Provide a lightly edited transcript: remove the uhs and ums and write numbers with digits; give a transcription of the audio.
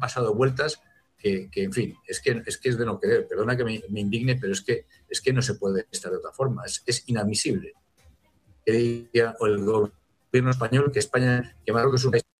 pasado vueltas que en fin, es que es de no querer. Perdona que me indigne, pero es que no se puede estar de otra forma. Es inadmisible que diga el gobierno español que Marruecos es un país